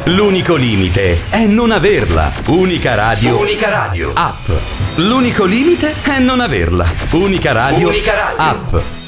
L'unico limite è non averla. Unica radio. Unica radio. App. L'unico limite è non averla. Unica radio. Unica radio. App.